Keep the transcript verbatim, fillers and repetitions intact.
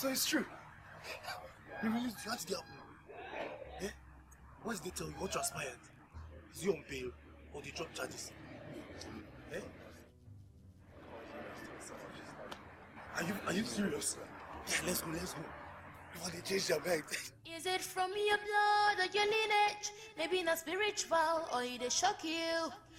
So it's true. You really you had to get up. Eh? What did they tell you? What transpired? Is you on bail or they drop charges? Eh? Are you are you serious? Yeah, let's go, let's go. Before they change their mind. Is it from your blood or your lineage? Maybe not spiritual or it shock you.